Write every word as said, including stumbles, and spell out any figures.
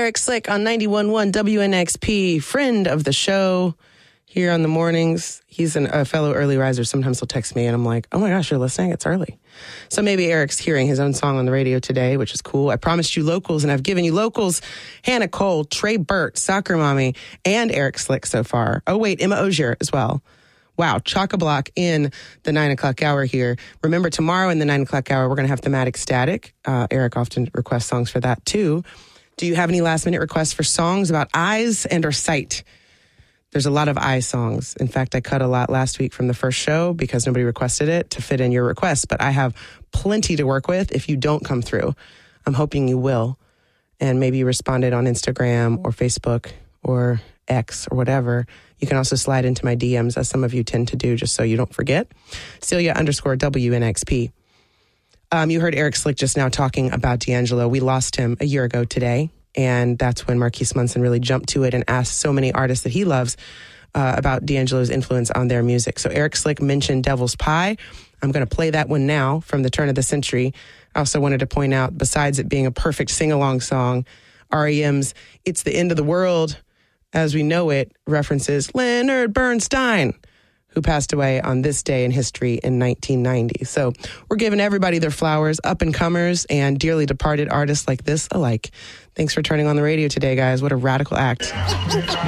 Eric Slick on ninety-one point one W N X P, friend of the show here on the mornings. He's an, a fellow early riser. Sometimes he'll text me and I'm like, oh my gosh, you're listening? It's early. So maybe Eric's hearing his own song on the radio today, which is cool. I promised you locals, and I've given you locals. Hannah Cole, Trey Burt, Soccer Mommy, and Eric Slick so far. Oh, wait, Emma Ogier as well. Wow, chock-a-block in the nine o'clock hour here. Remember, tomorrow in the nine o'clock hour, we're going to have Thematic Static. Uh, Eric often requests songs for that, too. Do you have any last-minute requests for songs about eyes and or sight? There's a lot of eye songs. In fact, I cut a lot last week from the first show because nobody requested it to fit in your request. But I have plenty to work with if you don't come through. I'm hoping you will. And maybe you responded on Instagram or Facebook or X or whatever. You can also slide into my D Ms, as some of you tend to do, just so you don't forget. Celia underscore W N X P. Um, you heard Eric Slick just now talking about D'Angelo. We lost him a year ago today. And that's when Marquise Munson really jumped to it and asked so many artists that he loves uh, about D'Angelo's influence on their music. So Eric Slick mentioned Devil's Pie. I'm going to play that one now from the turn of the century. I also wanted to point out, besides it being a perfect sing-along song, R E M's It's the End of the World, as we know it, references Leonard Bernstein, who passed away on this day in history in nineteen ninety. So we're giving everybody their flowers, up-and-comers and dearly departed artists like this alike. Thanks for turning on the radio today, guys. What a radical act.